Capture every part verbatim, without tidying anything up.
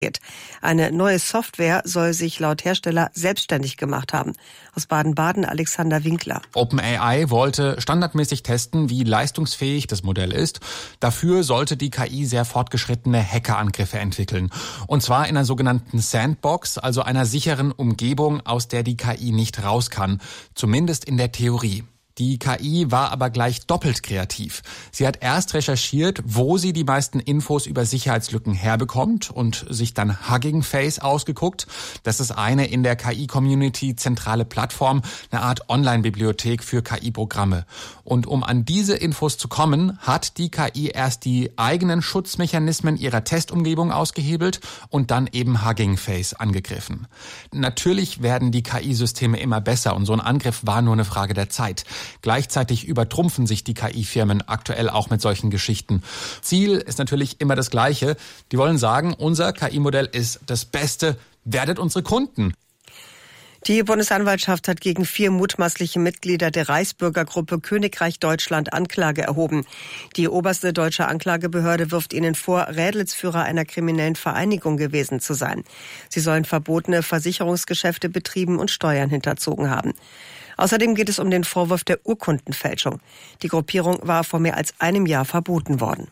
Eine neue Software soll sich laut Hersteller selbstständig gemacht haben. Aus Baden-Baden Alexander Winkler. OpenAI wollte standardmäßig testen, wie leistungsfähig das Modell ist. Dafür sollte die K I sehr fortgeschrittene Hackerangriffe entwickeln. Und zwar in einer sogenannten Sandbox, also einer sicheren Umgebung, aus der die K I nicht raus kann. Zumindest in der Theorie. Die K I war aber gleich doppelt kreativ. Sie hat erst recherchiert, wo sie die meisten Infos über Sicherheitslücken herbekommt und sich dann Hugging Face ausgeguckt. Das ist eine in der K I-Community zentrale Plattform, eine Art Online-Bibliothek für K I-Programme. Und um an diese Infos zu kommen, hat die K I erst die eigenen Schutzmechanismen ihrer Testumgebung ausgehebelt und dann eben Hugging Face angegriffen. Natürlich werden die K I-Systeme immer besser und so ein Angriff war nur eine Frage der Zeit. Gleichzeitig übertrumpfen sich die K I-Firmen aktuell auch mit solchen Geschichten. Ziel ist natürlich immer das Gleiche. Die wollen sagen, unser K I-Modell ist das Beste, werdet unsere Kunden. Die Bundesanwaltschaft hat gegen vier mutmaßliche Mitglieder der Reichsbürgergruppe Königreich Deutschland Anklage erhoben. Die oberste deutsche Anklagebehörde wirft ihnen vor, Rädelsführer einer kriminellen Vereinigung gewesen zu sein. Sie sollen verbotene Versicherungsgeschäfte betrieben und Steuern hinterzogen haben. Außerdem geht es um den Vorwurf der Urkundenfälschung. Die Gruppierung war vor mehr als einem Jahr verboten worden.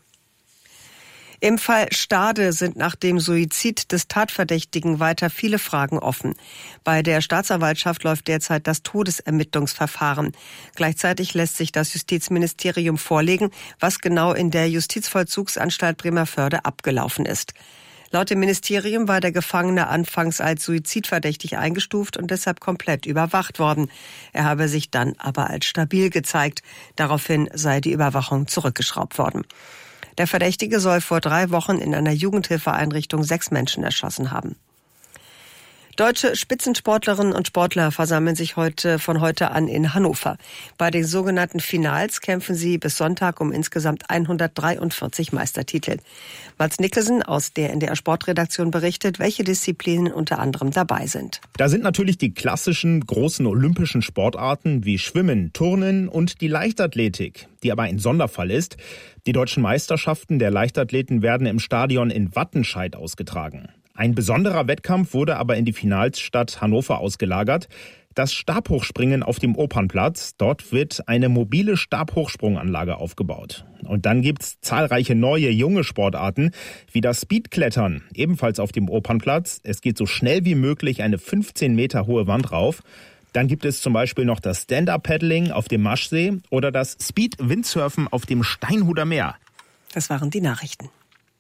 Im Fall Stade sind nach dem Suizid des Tatverdächtigen weiter viele Fragen offen. Bei der Staatsanwaltschaft läuft derzeit das Todesermittlungsverfahren. Gleichzeitig lässt sich das Justizministerium vorlegen, was genau in der Justizvollzugsanstalt Bremervörde abgelaufen ist. Laut dem Ministerium war der Gefangene anfangs als suizidverdächtig eingestuft und deshalb komplett überwacht worden. Er habe sich dann aber als stabil gezeigt. Daraufhin sei die Überwachung zurückgeschraubt worden. Der Verdächtige soll vor drei Wochen in einer Jugendhilfeeinrichtung sechs Menschen erschossen haben. Deutsche Spitzensportlerinnen und Sportler versammeln sich heute von heute an in Hannover. Bei den sogenannten Finals kämpfen sie bis Sonntag um insgesamt hundertdreiundvierzig Meistertitel. Mats Nicholson aus der N D R Sportredaktion berichtet, welche Disziplinen unter anderem dabei sind. Da sind natürlich die klassischen großen olympischen Sportarten wie Schwimmen, Turnen und die Leichtathletik, die aber ein Sonderfall ist. Die deutschen Meisterschaften der Leichtathleten werden im Stadion in Wattenscheid ausgetragen. Ein besonderer Wettkampf wurde aber in die Finalstadt Hannover ausgelagert. Das Stabhochspringen auf dem Opernplatz. Dort wird eine mobile Stabhochsprunganlage aufgebaut. Und dann gibt's zahlreiche neue, junge Sportarten, wie das Speedklettern, ebenfalls auf dem Opernplatz. Es geht so schnell wie möglich eine fünfzehn Meter hohe Wand rauf. Dann gibt es zum Beispiel noch das Stand-Up-Paddling auf dem Maschsee oder das Speed-Windsurfen auf dem Steinhuder Meer. Das waren die Nachrichten.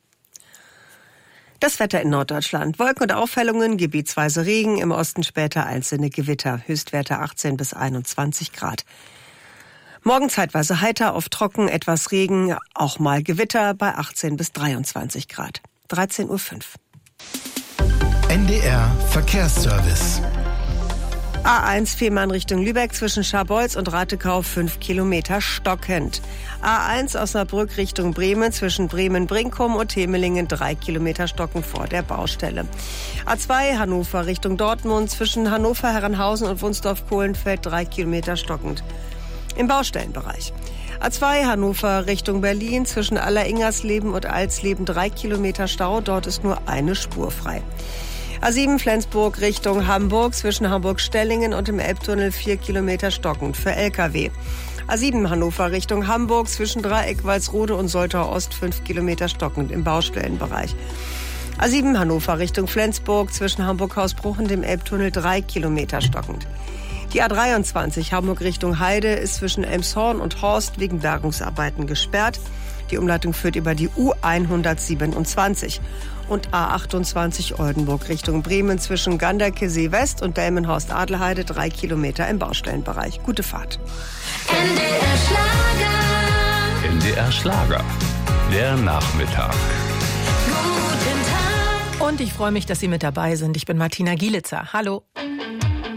Das Wetter in Norddeutschland. Wolken und Aufhellungen, gebietsweise Regen, im Osten später einzelne Gewitter. Höchstwerte achtzehn bis einundzwanzig Grad. Morgen zeitweise heiter, oft trocken, etwas Regen, auch mal Gewitter bei achtzehn bis dreiundzwanzig Grad. dreizehn Uhr fünf. N D R Verkehrsservice. A eins Fehmarn Richtung Lübeck zwischen Scharbeutz und Ratekau fünf Kilometer stockend. A eins Osnabrück Richtung Bremen zwischen Bremen-Brinkum und Temelingen drei Kilometer stockend vor der Baustelle. A zwei Hannover Richtung Dortmund zwischen Hannover-Herrenhausen und Wunsdorf-Kohlenfeld drei Kilometer stockend. Im Baustellenbereich. A zwei Hannover Richtung Berlin zwischen Alleringersleben und Alsleben drei Kilometer Stau. Dort ist nur eine Spur frei. A sieben Flensburg Richtung Hamburg zwischen Hamburg-Stellingen und dem Elbtunnel vier Kilometer stockend für L K W. A sieben Hannover Richtung Hamburg zwischen Dreieck, Walsrode und Soltau Ost fünf Kilometer stockend im Baustellenbereich. A sieben Hannover Richtung Flensburg zwischen Hamburg-Hausbruch und dem Elbtunnel drei Kilometer stockend. Die A dreiundzwanzig Hamburg Richtung Heide ist zwischen Elmshorn und Horst wegen Bergungsarbeiten gesperrt. Die Umleitung führt über die U hundertsiebenundzwanzig. Und A achtundzwanzig Oldenburg Richtung Bremen zwischen Ganderkesee West und Delmenhorst-Adelheide drei Kilometer im Baustellenbereich. Gute Fahrt. N D R Schlager. N D R Schlager. Der Nachmittag. Guten Tag. Und ich freue mich, dass Sie mit dabei sind. Ich bin Martina Gielitzer. Hallo.